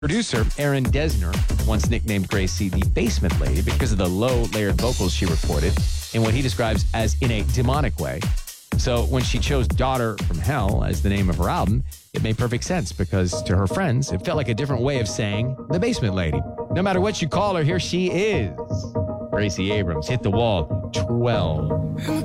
Producer Aaron Desner once nicknamed Gracie the Basement Lady because of the low layered vocals she recorded in what he describes as in a demonic way. So when she chose Daughter from Hell as the name of her album, it made perfect sense because to her friends, it felt like a different way of saying the Basement Lady. No matter what you call her, here she is. Gracie Abrams hit the wall 12.